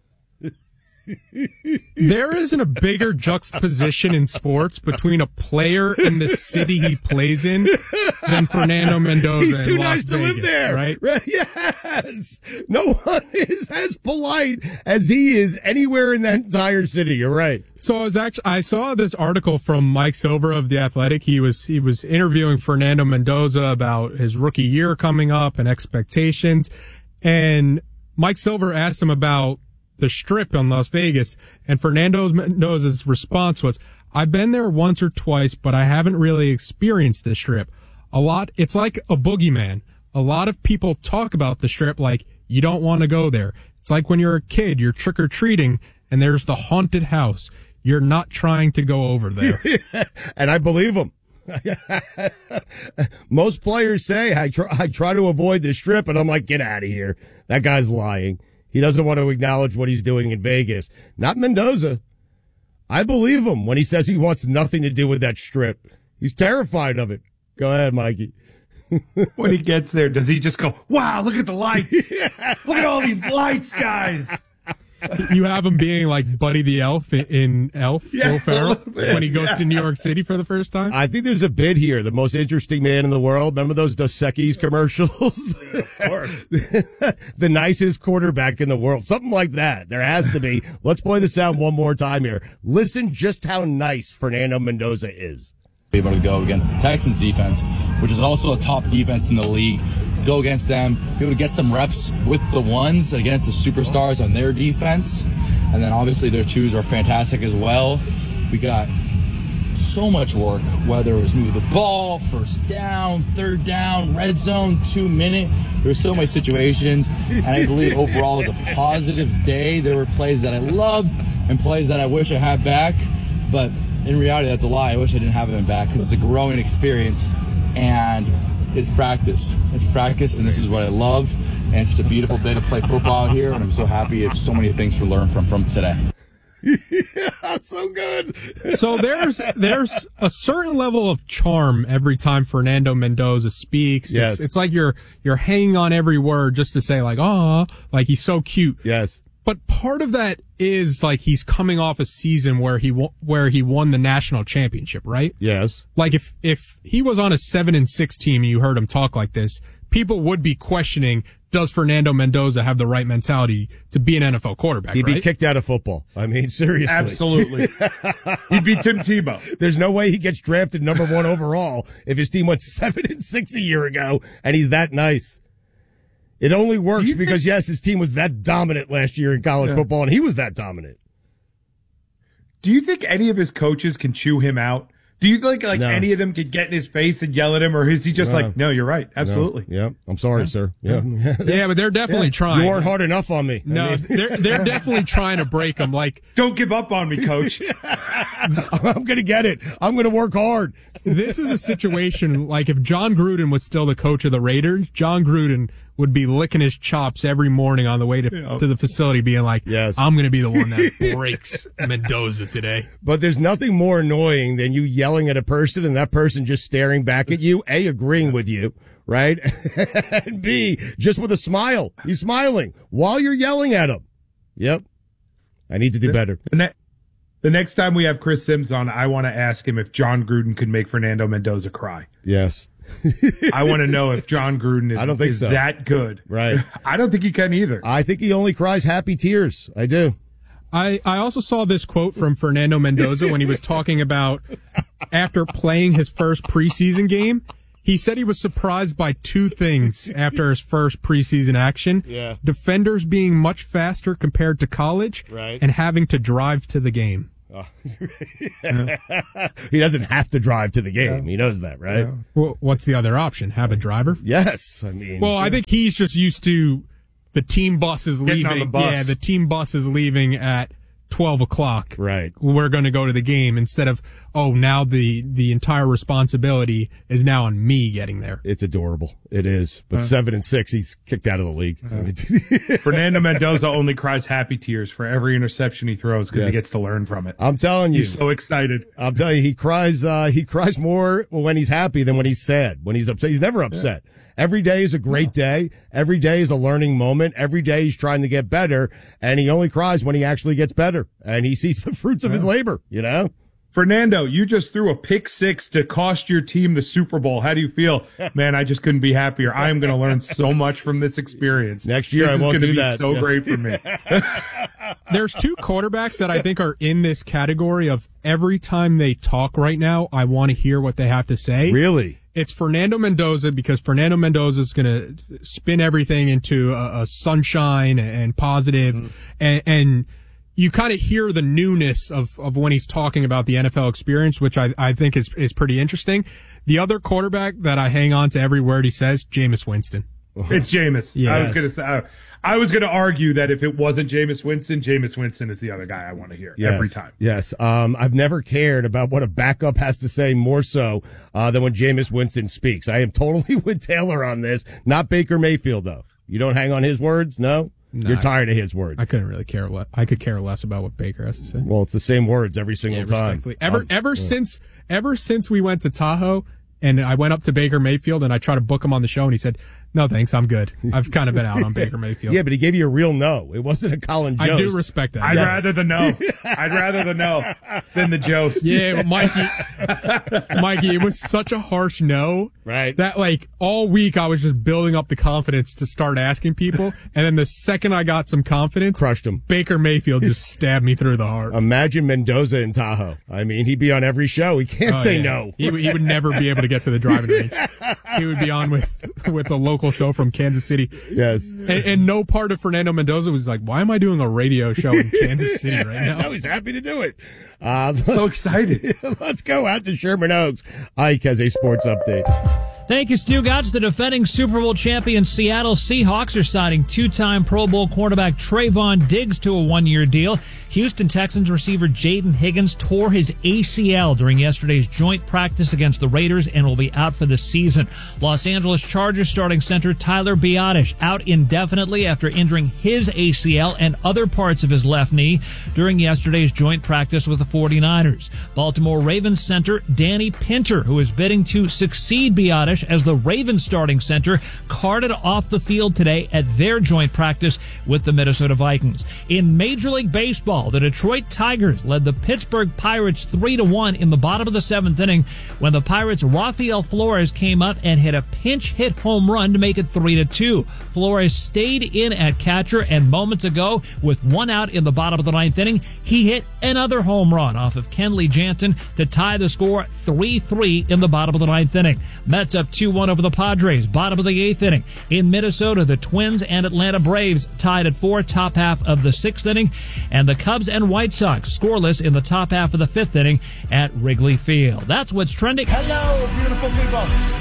There isn't a bigger juxtaposition in sports between a player and the city he plays in than Fernando Mendoza. He's too in Las nice to Vegas, live there, right? right? Yes. No one is as polite as he is anywhere in that entire city. You're right. So I was actually I saw this article from Mike Silver of The Athletic. He was he was interviewing Fernando Mendoza about his rookie year coming up and expectations, and Mike Silver asked him about the Strip in Las Vegas, and Fernando Mendoza's response was, I've been there once or twice, but I haven't really experienced the Strip. A lot, it's like a boogeyman. A lot of people talk about the Strip like you don't want to go there. It's like when you're a kid, you're trick-or-treating, and there's the haunted house. You're not trying to go over there. And I believe him. Most players say, I try, I try to avoid the Strip, and I'm like, get out of here. That guy's lying. He doesn't want to acknowledge what he's doing in Vegas. Not Mendoza. I believe him when he says he wants nothing to do with that Strip. He's terrified of it. Go ahead, Mikey. When he gets there, does he just go, wow, look at the lights. Look at all these lights, guys. You have him being like Buddy the Elf in Elf, Yeah, Will Ferrell, when he goes yeah. to New York City for the first time. I think there's a bit here. The most interesting man in the world. Remember those Dos Equis commercials? Of course. The nicest quarterback in the world. Something like that. There has to be. Let's play the sound one more time here. Listen just how nice Fernando Mendoza is. Be able to go against the Texans defense, which is also a top defense in the league. Go against them, be able to get some reps with the ones against the superstars on their defense. And then obviously their twos are fantastic as well. We got so much work, whether it was move the ball, first down, third down, red zone, two minute. There were so many situations, and I believe overall it was a positive day. There were plays that I loved and plays that I wish I had back, but in reality that's a lie. I wish I didn't have them back because it's a growing experience, and it's practice. It's practice, and this is what I love, and it's just a beautiful day to play football here, and I'm so happy if so many things to learn from from today. Yeah, so good. So there's there's a certain level of charm every time Fernando Mendoza speaks. Yes. It's, it's like you're you're hanging on every word just to say like, oh, like he's so cute. Yes. But part of that is like he's coming off a season where he won, where he won the national championship, right? Yes. Like if if he was on a seven and six team and you heard him talk like this, people would be questioning, does Fernando Mendoza have the right mentality to be an N F L quarterback? He'd right? be kicked out of football. I mean, seriously. Absolutely. He'd be Tim Tebow. There's no way he gets drafted number one overall if his team went seven and six a year ago and he's that nice. It only works because, think- yes, his team was that dominant last year in college yeah. football, and he was that dominant. Do you think any of his coaches can chew him out? Do you think like no. any of them could get in his face and yell at him, or is he just no. like, no, you're right, absolutely? No. Yeah, I'm sorry, yeah. sir. Yeah, yeah, but they're definitely yeah. trying. You weren't hard enough on me. No, I mean. they're they're definitely trying to break him. Like, don't give up on me, coach. I'm gonna get it. I'm gonna work hard. This is a situation like if John Gruden was still the coach of the Raiders, John Gruden would be licking his chops every morning on the way to, yeah. to the facility being like, yes. I'm going to be the one that breaks Mendoza today. But there's nothing more annoying than you yelling at a person and that person just staring back at you, A, agreeing with you, right? And B, just with a smile. He's smiling while you're yelling at him. Yep. I need to do better. The, ne- the next time we have Chris Sims on, I want to ask him if John Gruden could make Fernando Mendoza cry. Yes. I want to know if John Gruden is, I don't think is so. that good. Right. I don't think he can either. I think he only cries happy tears. I do. I, I also saw this quote from Fernando Mendoza when he was talking about after playing his first preseason game. He said he was surprised by two things after his first preseason action. Yeah. Defenders being much faster compared to college, right, and having to drive to the game. Oh. Yeah. He doesn't have to drive to the game. Yeah. He knows that, right? Yeah. Well, what's the other option? Have a driver? Yes. I mean, well, I think he's just used to the team bus is Getting leaving. on the bus. Yeah, the team bus is leaving at twelve o'clock. Right. We're going to go to the game instead of, oh, now the, the entire responsibility is now on me getting there. It's adorable. It is. But Uh. seven and six, he's kicked out of the league. Uh. Fernando Mendoza only cries happy tears for every interception he throws because Yes. he gets to learn from it. I'm telling you. He's so excited. I'm telling you, he cries, uh, he cries more when he's happy than when he's sad. When he's upset, he's never upset. Yeah. Every day is a great day. Every day is a learning moment. Every day he's trying to get better, and he only cries when he actually gets better, and he sees the fruits of his labor, you know? Fernando, you just threw a pick six to cost your team the Super Bowl. How do you feel? Man, I just couldn't be happier. I am going to learn so much from this experience. Next year, this I won't is do gonna that. Be so Yes. great for me. There's two quarterbacks that I think are in this category of every time they talk right now, I want to hear what they have to say. Really? It's Fernando Mendoza because Fernando Mendoza is going to spin everything into a, a sunshine and positive, mm. and, and you kind of hear the newness of, of when he's talking about the N F L experience, which I, I think is, is pretty interesting. The other quarterback that I hang on to every word he says, Jameis Winston. It's Jameis. Yes. I was going to say, uh, I was going to argue that if it wasn't Jameis Winston, Jameis Winston is the other guy I want to hear Yes. every time. Yes. Um, I've never cared about what a backup has to say more so uh, than when Jameis Winston speaks. I am totally with Taylor on this. Not Baker Mayfield, though. You don't hang on his words? No? No, You're tired of his words. I couldn't really care what I could care less about what Baker has to say. Well, it's the same words every single Yeah, time. respectfully. Ever Um, ever yeah. since ever since we went to Tahoe and I went up to Baker Mayfield and I tried to book him on the show and he said, "No, thanks, I'm good. I've kind of been out on Baker Mayfield." Yeah, but he gave you a real no. It wasn't a Colin Jost. I do respect that. I'd Yes. rather the no. I'd rather the no than the Jost. Yeah, Mikey, Mikey, it was such a harsh no. Right. That like all week I was just building up the confidence to start asking people. And then the second I got some confidence, crushed him. Baker Mayfield just stabbed me through the heart. Imagine Mendoza in Tahoe. I mean, he'd be on every show. He can't Oh, say yeah. no. He, would- he would never be able to get to the driving range. He would be on with, with a local show from Kansas City. Yes. And, and no part of Fernando Mendoza was like, why am I doing a radio show in Kansas City right now? No, he's happy to do it. Uh, So excited. Let's go out to Sherman Oaks. Ike has a sports update. Thank you, Stu Gotts. The defending Super Bowl champion Seattle Seahawks are signing two-time Pro Bowl quarterback Trayvon Diggs to a one-year deal. Houston Texans receiver Jaden Higgins tore his A C L during yesterday's joint practice against the Raiders and will be out for the season. Los Angeles Chargers starting center Tyler Biadasz out indefinitely after injuring his A C L and other parts of his left knee during yesterday's joint practice with the forty-niners. Baltimore Ravens center Danny Pinter, who is bidding to succeed Biadasz as the Ravens starting center, carted off the field today at their joint practice with the Minnesota Vikings. In Major League Baseball, the Detroit Tigers led the Pittsburgh Pirates three to one in the bottom of the seventh inning when the Pirates' Rafael Flores came up and hit a pinch hit home run to make it three to two. Flores stayed in at catcher, and moments ago, with one out in the bottom of the ninth inning, he hit another home run off of Kenley Jansen to tie the score three three in the bottom of the ninth inning. Mets up two one over the Padres, bottom of the eighth inning. In Minnesota, the Twins and Atlanta Braves tied at four, top half of the sixth inning, and the Cubs and White Sox scoreless in the top half of the fifth inning at Wrigley Field. That's what's trending. Hello, beautiful people,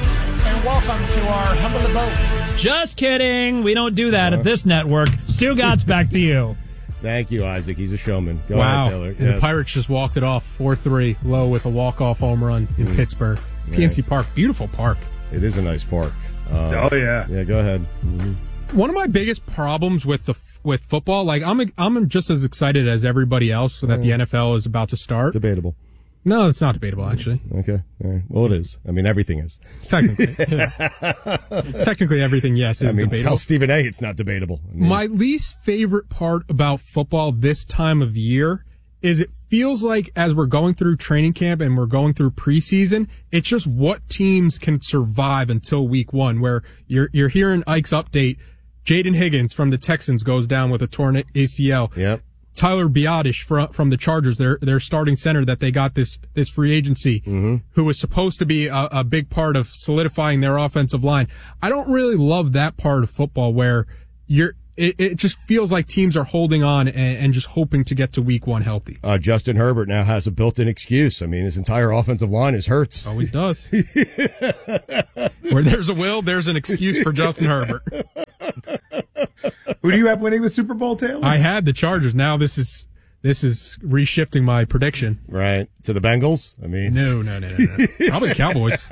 and welcome to our humble abode. Just kidding. We don't do that at this network. Stu Gotts, back to you. Thank you, Isaac. He's a showman. Go Wow. ahead, Taylor. And Yes. the Pirates just walked it off four three low with a walk-off home run in Mm. Pittsburgh. P N C Park, beautiful park. It is a nice park. Uh, Oh, yeah. Yeah, go ahead. Mhm. One of my biggest problems with the f- with football, like I'm I'm just as excited as everybody else that the N F L is about to start. Debatable. No, it's not debatable, actually. Okay. All right. Well, it is. I mean, everything is. Technically. yeah. Technically, everything, yes, is I mean, debatable. tell Stephen A. it's not debatable. I mean, My least favorite part about football this time of year is it feels like as we're going through training camp and we're going through preseason, it's just what teams can survive until week one, where you're you're hearing Ike's update. Jaden Higgins from the Texans goes down with a torn A C L. Yep. Tyler Biadasz from from the Chargers, their their starting center that they got this this free agency, Mm-hmm. who was supposed to be a, a big part of solidifying their offensive line. I don't really love that part of football where you're. It, it just feels like teams are holding on and, and just hoping to get to week one healthy. Uh, Justin Herbert now has a built-in excuse. I mean, his entire offensive line is hurts. Always does. Where there's a will, there's an excuse for Justin Herbert. Who do you have winning the Super Bowl, Taylor? I had the Chargers. Now this is this is reshifting my prediction. Right. To the Bengals? I mean, no, no, no, no, no. Probably the Cowboys.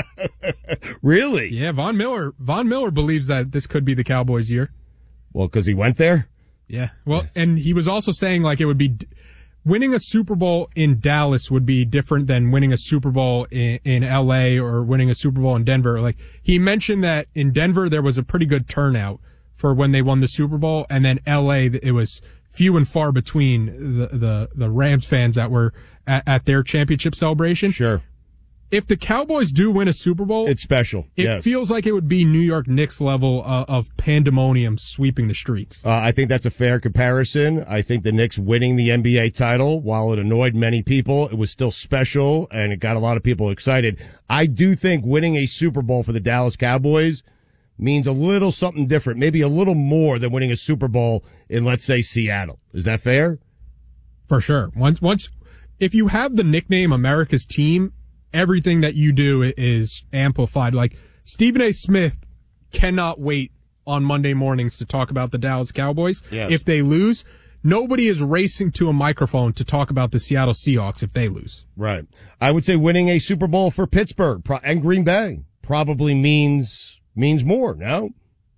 Really? Yeah, Von Miller. Von Miller believes that this could be the Cowboys' year. Well, because he went there? Yeah. Well, yes. And he was also saying like it would be winning a Super Bowl in Dallas would be different than winning a Super Bowl in, in L A or winning a Super Bowl in Denver. Like he mentioned that in Denver there was a pretty good turnout for when they won the Super Bowl, and then L A it was few and far between the the, the Rams fans that were at, at their championship celebration. Sure. If the Cowboys do win a Super Bowl, it's special. It yes. feels like it would be New York Knicks level uh, of pandemonium sweeping the streets. Uh, I think that's a fair comparison. I think the Knicks winning the N B A title, while it annoyed many people, it was still special and it got a lot of people excited. I do think winning a Super Bowl for the Dallas Cowboys means a little something different, maybe a little more than winning a Super Bowl in, let's say, Seattle. Is that fair? For sure. Once, once, if you have the nickname America's Team, everything that you do is amplified. Like Stephen A. Smith cannot wait on Monday mornings to talk about the Dallas Cowboys. Yes. If they lose, nobody is racing to a microphone to talk about the Seattle Seahawks if they lose. Right. I would say winning a Super Bowl for Pittsburgh pro- and Green Bay probably means means more, no?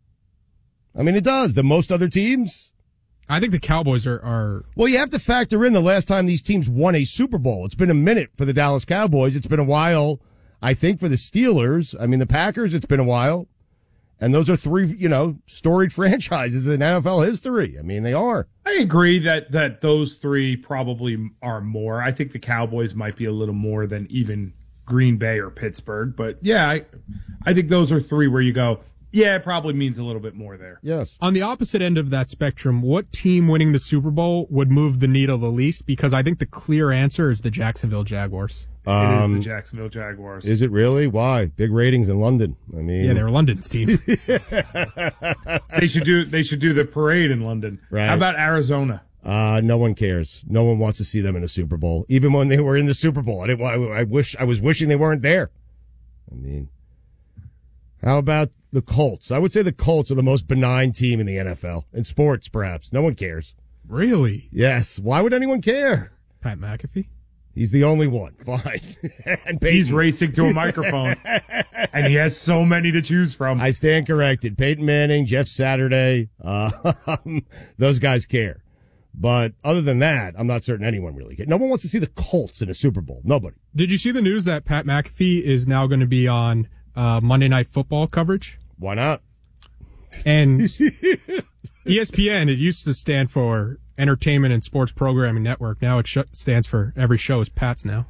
I mean, it does. The most other teams. I think the Cowboys are, are... Well, you have to factor in the last time these teams won a Super Bowl. It's been a minute for the Dallas Cowboys. It's been a while, I think, for the Steelers. I mean, the Packers, it's been a while. And those are three, you know, storied franchises in N F L history. I mean, they are. I agree that, that those three probably are more. I think the Cowboys might be a little more than even Green Bay or Pittsburgh. But, yeah, I, I think those are three where you go, yeah, it probably means a little bit more there. Yes. On the opposite end of that spectrum, what team winning the Super Bowl would move the needle the least? Because I think the clear answer is the Jacksonville Jaguars. Um, it is the Jacksonville Jaguars. Is it really? Why? Big ratings in London. I mean, yeah, they're London's team. they should do. They should do the parade in London. Right. How about Arizona? Uh, no one cares. No one wants to see them in a Super Bowl, even when they were in the Super Bowl. I didn't. I, I wish. I was wishing they weren't there. I mean. How about the Colts? I would say the Colts are the most benign team in the N F L. In sports, perhaps. No one cares. Really? Yes. Why would anyone care? Pat McAfee? He's the only one. Fine. And he's racing to a microphone, and he has so many to choose from. I stand corrected. Peyton Manning, Jeff Saturday, uh, those guys care. But other than that, I'm not certain anyone really cares. No one wants to see the Colts in a Super Bowl. Nobody. Did you see the news that Pat McAfee is now going to be on Uh, Monday Night Football coverage? Why not? And E S P N, it used to stand for Entertainment and Sports Programming Network. Now it sh- stands for every show is Pat's now.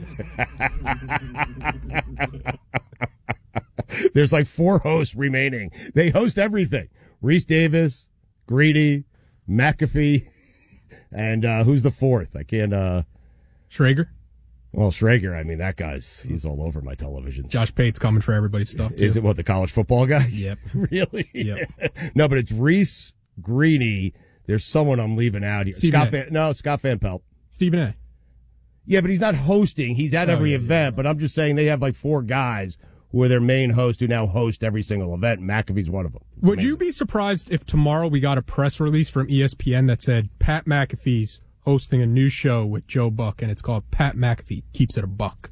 There's like four hosts remaining. They host everything. Reese Davis, Greedy, McAfee, and uh, who's the fourth? I can't... Uh... Schrager? Well, Schrager, I mean, that guy's, he's all over my television. Josh Pate's coming for everybody's stuff, too. Is it what, the college football guy? Yep. Really? Yep. No, but it's Reese, Greeny. There's someone I'm leaving out here. Stephen Scott A. Van, no, Scott Van Pelt. Stephen A. Yeah, but he's not hosting. He's at Oh, every yeah, event, yeah. but I'm just saying they have like four guys who are their main hosts who now host every single event. McAfee's one of them. It's Would amazing. you be surprised if tomorrow we got a press release from E S P N that said Pat McAfee's hosting a new show with Joe Buck, and it's called Pat McAfee Keeps It a Buck?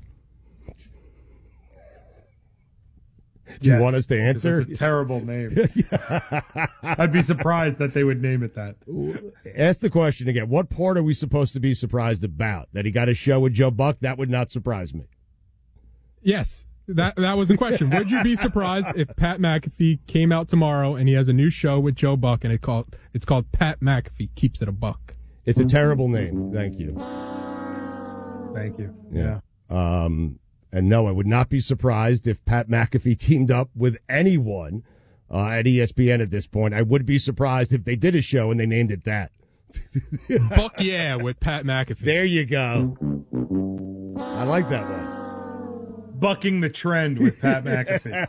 Do you Yes, want us to answer? It's a terrible name. I'd be surprised that they would name it that. Ask the question again. What part are we supposed to be surprised about? That he got a show with Joe Buck? That would not surprise me. Yes, that that was the question. Would you be surprised if Pat McAfee came out tomorrow and he has a new show with Joe Buck, and it called it's called Pat McAfee Keeps It a Buck? It's a terrible name. Thank you. Thank you. Yeah. Um, and no, I would not be surprised if Pat McAfee teamed up with anyone uh, at E S P N at this point. I would be surprised if they did a show and they named it that. Buck yeah with Pat McAfee. There you go. I like that one. Bucking the trend with Pat McAfee.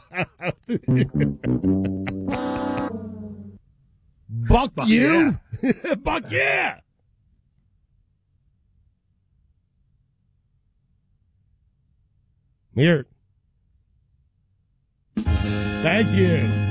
Buck, Buck you? Yeah. Buck yeah! Here. Thank you.